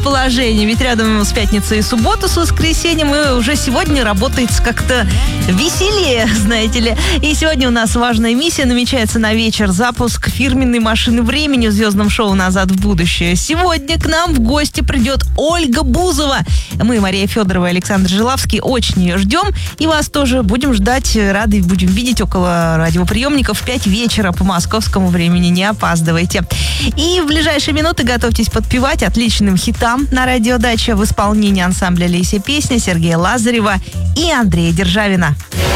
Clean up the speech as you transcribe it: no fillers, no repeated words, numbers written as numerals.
положение, ведь рядом с пятницей и субботу, с воскресеньем, и уже сегодня работает как-то веселее, знаете ли. И сегодня у нас важная миссия намечается на вечер. Запуск фирменной машины времени в звездном шоу «Назад в будущее». Сегодня к нам в гости придет Ольга Бузова. Мы, Мария Федорова и Александр Жилавский, очень ее ждем. И вас тоже будем ждать, рады будем видеть около радиоприемников в 5 вечера по московскому времени. Не опаздывайте. И в ближайшие минуты готовьтесь подпевать отличным хитам на радиодаче в исполнении ансамбля «Леся песня» Сергея Лазарева и Андрея Державина.